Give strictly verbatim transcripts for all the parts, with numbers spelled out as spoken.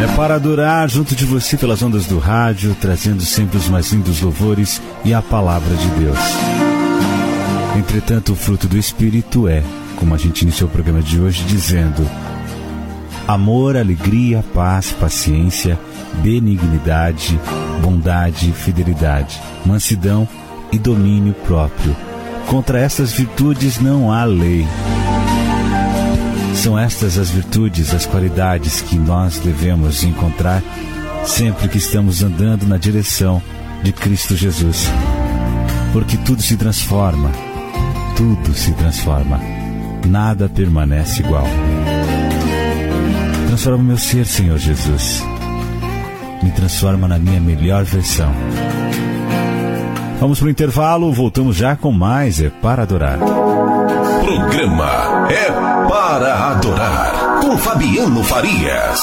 É para adorar junto de você pelas ondas do rádio, trazendo sempre os mais lindos louvores e a palavra de Deus. Entretanto, o fruto do Espírito é, como a gente iniciou o programa de hoje dizendo: amor, alegria, paz, paciência, benignidade, bondade, fidelidade, mansidão e domínio próprio. Contra estas virtudes não há lei. São estas as virtudes, as qualidades que nós devemos encontrar sempre que estamos andando na direção de Cristo Jesus. Porque tudo se transforma, tudo se transforma, nada permanece igual. Transforma o meu ser, Senhor Jesus. Me transforma na minha melhor versão. Vamos para o intervalo, voltamos já com mais É Para Adorar. Programa É Para Adorar, com Fabiano Farias.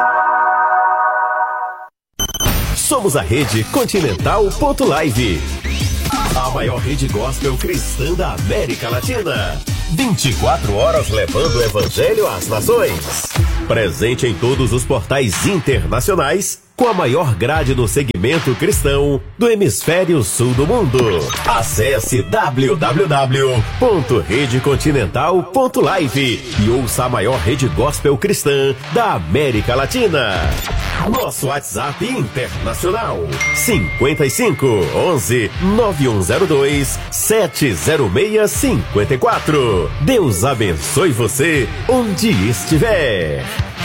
Somos a Rede Continental ponto live, a maior rede gospel cristã da América Latina. vinte e quatro horas levando o evangelho às nações. Presente em todos os portais internacionais, com a maior grade no segmento cristão do hemisfério sul do mundo. Acesse w w w ponto rede continental ponto live e ouça a maior rede gospel cristã da América Latina. Nosso WhatsApp internacional: cinquenta e cinco, onze, nove um zero dois, sete zero seis cinco quatro. Deus abençoe você onde estiver.